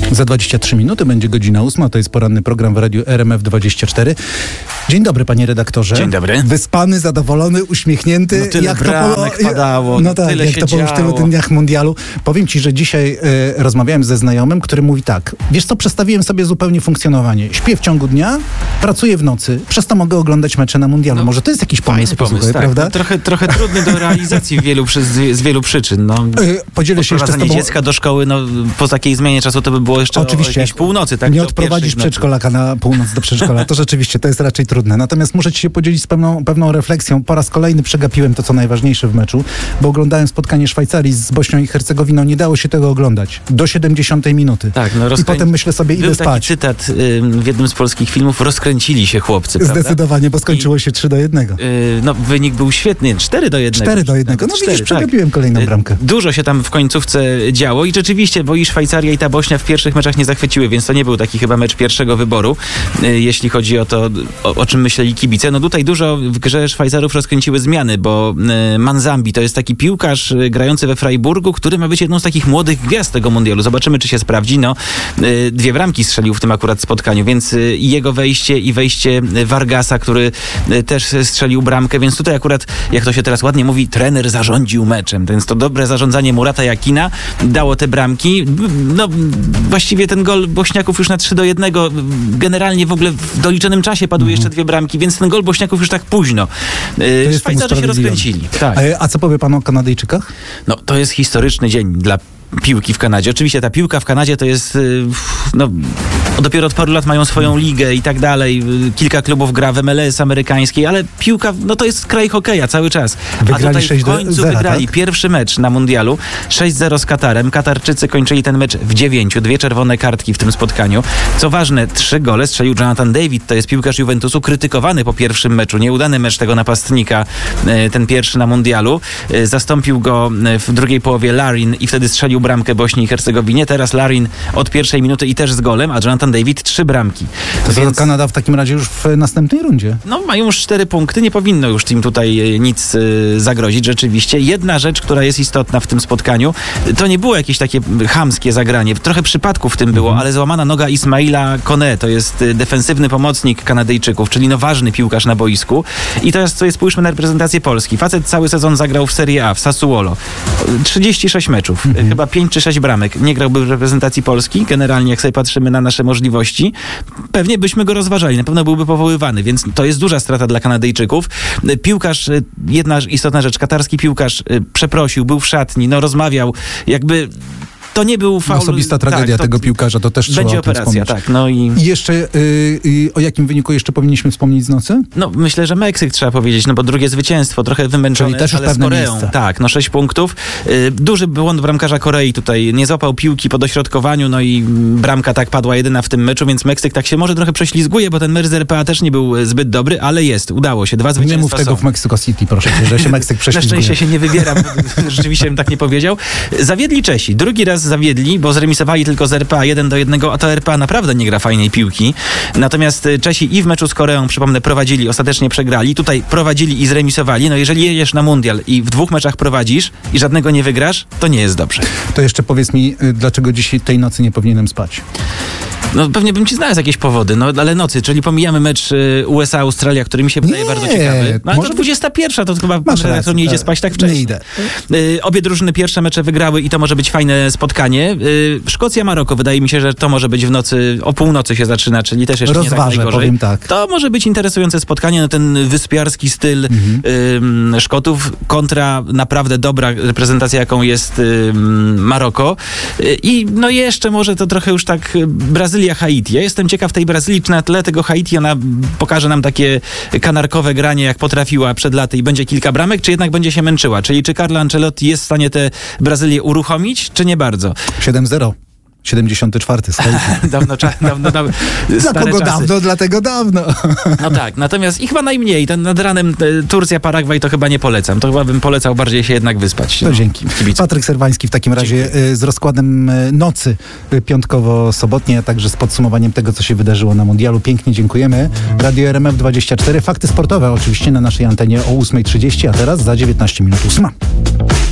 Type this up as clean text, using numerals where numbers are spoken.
Za 23 minuty będzie godzina 8. To jest poranny program w Radiu RMF24. Dzień dobry, panie redaktorze. Dzień dobry. Wyspany, zadowolony, uśmiechnięty. No tyle bramek padało. No tak, tyle jak się to było w tylu dniach mundialu. Powiem ci, że dzisiaj rozmawiałem ze znajomym, który mówi tak. Wiesz co, przestawiłem sobie zupełnie funkcjonowanie. Śpię w ciągu dnia, pracuję w nocy. Przez to mogę oglądać mecze na mundialu. Może to jest jakiś pomysł, tak. prawda? Trochę trudny do realizacji z wielu przyczyn. No. Podzielę się jeszcze z tobą. Dziecka do szkoły, no po takiej zmianie czasu to by było jeszcze oczywiście, o północy. Tak? Nie odprowadzisz przedszkolaka na północ do przedszkola. To rzeczywiście, to jest raczej trudne. Natomiast muszę ci się podzielić z pewną refleksją. Po raz kolejny przegapiłem to, co najważniejsze w meczu, bo oglądałem spotkanie Szwajcarii z Bośnią i Hercegowiną. Nie dało się tego oglądać. Do 70 minuty. Tak, no I potem myślę sobie, idę spać. Był taki cytat w jednym z polskich filmów. Rozkręcili się chłopcy, prawda? Zdecydowanie, bo skończyło się 3-1. No wynik był świetny. 4-1. 4-1. No widzisz, przegapiłem kolejną bramkę. Dużo się tam w końcówce działo i rzeczywiście, bo i Szwajcaria i ta Bośnia w pierwszych meczach nie zachwyciły, więc to nie był taki chyba mecz pierwszego wyboru, jeśli chodzi o to, o czym myśleli kibice. No tutaj dużo w grze Szwajcarów rozkręciły zmiany, bo Manzambi to jest taki piłkarz grający we Freiburgu, który ma być jedną z takich młodych gwiazd tego mundialu. Zobaczymy, czy się sprawdzi. No, 2 bramki strzelił w tym akurat spotkaniu, więc i jego wejście i wejście Vargasa, który też strzelił bramkę, więc tutaj akurat, jak to się teraz ładnie mówi, trener zarządził meczem, więc to dobre zarządzanie Murata Jakina dało te bramki. No właściwie ten gol Bośniaków już na 3-1, generalnie w ogóle w doliczonym czasie padły jeszcze 2 bramki, więc ten gol Bośniaków już tak późno. Szwajcarzy się rozkręcili. Tak. A co powie pan o Kanadyjczykach? No to jest historyczny dzień dla piłki w Kanadzie. Oczywiście ta piłka w Kanadzie to jest, no dopiero od paru lat mają swoją ligę i tak dalej. Kilka klubów gra w MLS amerykańskiej, ale piłka, no to jest kraj hokeja cały czas. Wygrali a tutaj w końcu 6-0, wygrali tak? Pierwszy mecz na mundialu 6-0 z Katarem. Katarczycy kończyli ten mecz w 9, 2 czerwone kartki w tym spotkaniu. Co ważne, 3 gole strzelił Jonathan David, to jest piłkarz Juventusu, krytykowany po pierwszym meczu. Nieudany mecz tego napastnika, ten pierwszy na mundialu. Zastąpił go w drugiej połowie Larin i wtedy strzelił bramkę Bośni i Hercegowinie. Teraz Larin od pierwszej minuty i też z golem, a Jonathan David 3 bramki. Więc Kanada w takim razie już w następnej rundzie. No mają już 4 punkty, nie powinno już im tutaj nic zagrozić rzeczywiście. Jedna rzecz, która jest istotna w tym spotkaniu, to nie było jakieś takie chamskie zagranie. Trochę przypadków w tym było, ale złamana noga Ismaila Kone, to jest defensywny pomocnik Kanadyjczyków, czyli no ważny piłkarz na boisku. I teraz sobie spójrzmy na reprezentację Polski. Facet cały sezon zagrał w Serie A, w Sassuolo. 36 meczów, chyba 5 czy 6 bramek. Nie grałby w reprezentacji Polski. Generalnie, jak sobie patrzymy na nasze możliwości, pewnie byśmy go rozważali. Na pewno byłby powoływany, więc to jest duża strata dla Kanadyjczyków. Piłkarz, jedna istotna rzecz, katarski piłkarz przeprosił, był w szatni, no rozmawiał, jakby to nie był faul. Osobista tragedia tego piłkarza, to też trzeba będzie o tym operacja, wspomnieć. tak. No I jeszcze o jakim wyniku jeszcze powinniśmy wspomnieć z nocy? No myślę, że Meksyk trzeba powiedzieć, no bo drugie zwycięstwo, trochę wymęczone, czyli też już ale z Koreą. miejsce. Tak, no 6 punktów. Duży błąd bramkarza Korei tutaj, nie złapał piłki po dośrodkowaniu, no i bramka tak padła jedyna w tym meczu, więc Meksyk tak się może trochę prześlizguje, bo ten mecz z RPA też nie był zbyt dobry, ale udało się, 2 zwycięstwa. Nie mów tego w Mexico City, proszę cię, że się Meksyk prześlizguje. Na szczęście się nie wybieram, rzeczywiście bym tak nie powiedział. Zawiedli Czesi, drugi raz zawiedli, bo zremisowali tylko z RPA 1-1, a to RPA naprawdę nie gra fajnej piłki. Natomiast Czesi i w meczu z Koreą, przypomnę, prowadzili, ostatecznie przegrali. Tutaj prowadzili i zremisowali. No jeżeli jedziesz na mundial i w 2 meczach prowadzisz i żadnego nie wygrasz, to nie jest dobrze. To jeszcze powiedz mi, dlaczego dzisiaj tej nocy nie powinienem spać? No pewnie bym ci znalazł jakieś powody, no ale nocy, czyli pomijamy mecz USA-Australia, który mi się wydaje bardzo ciekawy. No ale to 21, to chyba to nie idzie spać tak wcześnie. Nie idę. Obie drużyny pierwsze mecze wygrały i to może być fajne spotkanie. Szkocja-Maroko, wydaje mi się, że to może być w nocy, o północy się zaczyna, czyli też jeszcze nie tak najgorzej. Powiem tak. To może być interesujące spotkanie, no ten wyspiarski styl Szkotów kontra naprawdę dobra reprezentacja, jaką jest Maroko. I no jeszcze może to trochę już tak Brazylia-Haiti. Ja jestem ciekaw tej Brazylii, czy na tle tego Haiti ona pokaże nam takie kanarkowe granie, jak potrafiła przed laty i będzie kilka bramek, czy jednak będzie się męczyła? Czyli czy Carlo Ancelotti jest w stanie tę Brazylię uruchomić, czy nie bardzo? 7-0. 74. Dawno. Dla kogo dawno, dlatego dawno. No tak, natomiast i chyba najmniej. Nad ranem Turcja, Paragwaj to chyba nie polecam. To chyba bym polecał bardziej się jednak wyspać. No dzięki. Patryk Serwański w takim razie z rozkładem nocy piątkowo-sobotniej, a także z podsumowaniem tego, co się wydarzyło na mundialu. Pięknie dziękujemy. Radio RMF24. Fakty sportowe oczywiście na naszej antenie o 8:30, a teraz za 19 minut 8.